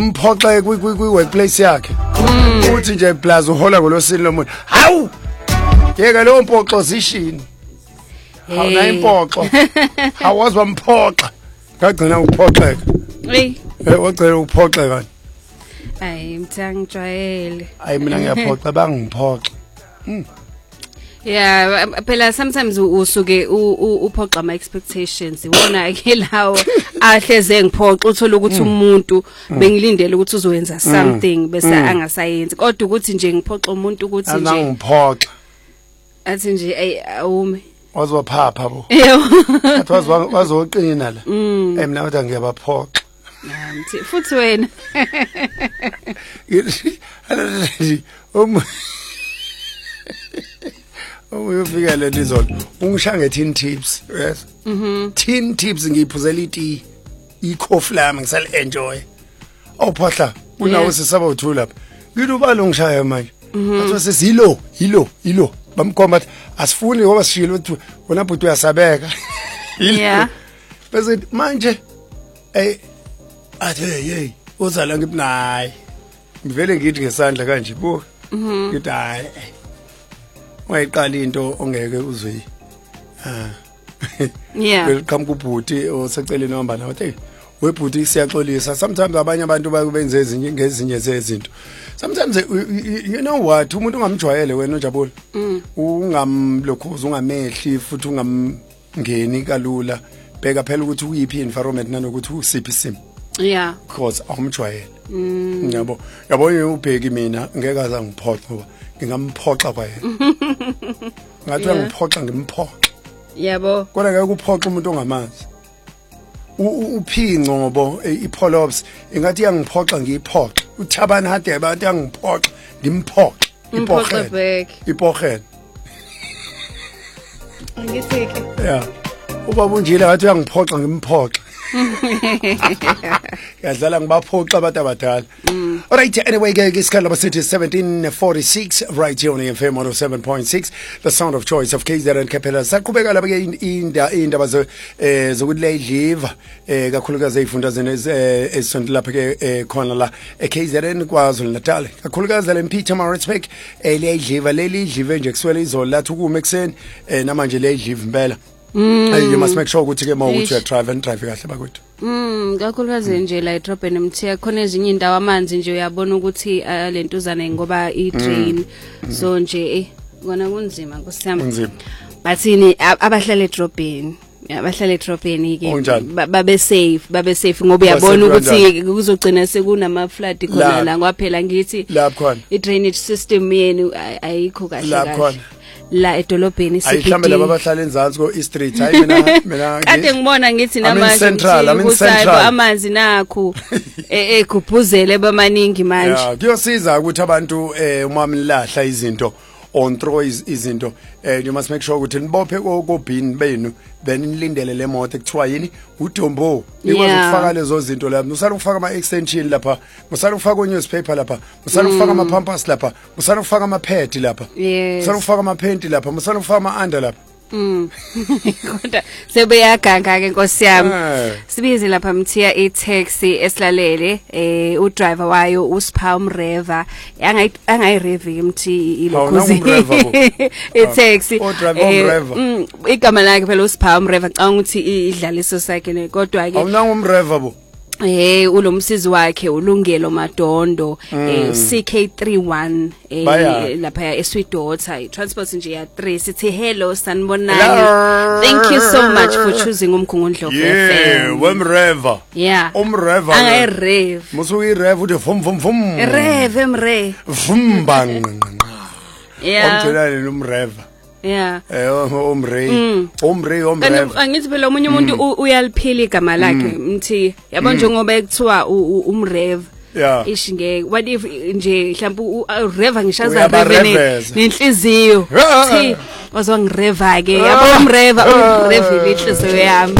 mphoxe kwi workplace yakhe uthi nje plaza uhola ngolosini lomuntu hawu yeka lo mphoxo zishini awuna imphoxo awazi wamphoxa ngagcina ukuphoxeka wagcina ukuphoxeka Ay mthangijwayele ayi mina ngiyaphoxa bangiphoxa Yeah, phela sometimes usuke uphoxa ama expectations iwona ke lawo ahleze ngiphoxa uthola ukuthi umuntu bengilindele ukuthi uzowenza something bese angasayenzi kodwa ukuthi nje ngiphoxa umuntu ukuthi nje angiphoxa athi nje awume wazophapha bo athi wazoqina la mina kodwa ngiyabaphoxa futhi wena uyofika le lizolo ungishange tin tips yes tin tips ngiyiphuzela iti coffee lami ngisale enjoy awuphahla unawo sisaba uthu lapha ngilubalo ngishaya manje athi sesilo yilo bamkhomba asifuni ngoba sishilo ukuthi wona bhuti uyasabeka yeah bese manje athi hey uzala ngibinayi ngivele ngithi ngesandla kanje bo ngithi hayi wayiqala into ongeke uzwe yeah welcome kubhuti oseceleni ohamba nawe hey webhuti siyaxolisa sometimes abanye abantu bakubenza ngezinye zezinto sometimes you know what umuntu ungamjwayele wena uJabula ungamlokhuza ungamehli futhi ungamngeni kalula bheka phela ukuthi uyiphi environment nanokuthi usiphi isimo yeah because awumjwayele yabo ubheki mina ngeke aza ngiphoxa ngoba ngingamphoxa kwa yena ngathi ngiphoxa ngimphoxa yabo kodwa ngeke uphoxa umuntu ongamazi uphinco ngobo ipholops ingathi yangiphoxa ngiyiphoxa uthabana hade abantu yangiphoxa ndimphoxa ipokhela angitheke yeah ubaba unjile ngathi uyangiphoxa ngimphoxa yadlala ngibaphoxa abantu abadala alright anyway ke isikhala basithi 1746 right here on FM 107.6 the sound of choice of KZN Capital saqhubeka lapha ke indaba zokuthi ledliva kakhulukazi ezifundazweni ezisonto lapha ke khona la KZN KwaZulu Natal kakhulukazi le Pietermaritzburg ledliva lelidlive nje kuswele izolo lathi ukume ekseni namanje ledliva impela you must make sure ukuthi ke mawuthi uya drive kahle bakwethu kakhulukazi nje la edrobheni mthiya khona ezinye indawo amanzi nje uyabona ukuthi lentuzana ngoba i-drain so nje kona kunzima kusiyama bathini abahlala edrobheni abahlala edrobheni ke babe safe ngoba uyabona ukuthi kuzogcina sekunama flood khona la kwaphela ngithi i-drainage system yenu ayikho kahle la edolobheni sithi ayihlambe laba abahlala enzansi ko street hayi mina kade ngibona ngithi namanje kusayibho amanzi nakho ekhuphuzele bamaningi manje yeah kuyosiza ukuthi abantu uma mlahla izinto on throw izinto you must make sure ukuthi nibophe kokobhini benu then nilindele le moto ekuthiwa yini udombo ikwazi ukufaka lezo zinto lapha musala ukufaka ama extension lapha musala ukufaka newspaper lapha musala ukufaka ama pampers lapha musala ukufaka ama pad lapha musala ukufaka ama paint lapha musala ukufaka ama under lapha kodwa sebeyaganga ke Nkosi yami sibize lapha mthiya i-taxi esilalele udriver wayo uSipha Umreva angayirevi mthi ilokhuzi i-taxi igama lakhe phela uSipha Umreva canga ukuthi idlaliso sakhe kodwa ke awuna umreva bo ulomsizi wakhe ulungelo Madondo CK31 lapha eSweetwater transport nje ya 3 sithi hello sanibonani thank you so much for choosing umkhungundlovu FM wemreva yeah umreva angayirev musuyirev uthi vum rev emre vum bang yeah umthelane umreva yeah umre angithi phela umunye umuntu uyaliphila igama lakhe mthi yabo njengoba ekuthiwa umrev yeah ishinge what if nje mhlawumbe ureva ngishaza reve nenhliziyo thi wazwa ngireva ke yabo umreva inhliziyo yami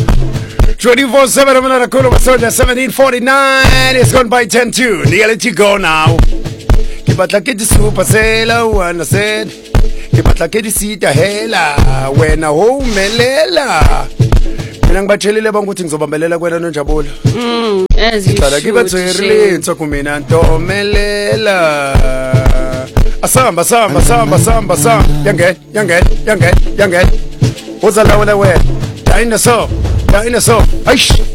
24/7 amana khona basonja 1749 it's gone by 10:02 I'll let you go now kibatla ke disupa sela wana said kibatla ke disita hela wena ho melela mina ngibatshelile bonke ukuthi ngizobambelela kwena noNjabulo as you hlala kibatswerilitho kumina ntomelela asamba yangena uzalawula wena dinosaur aish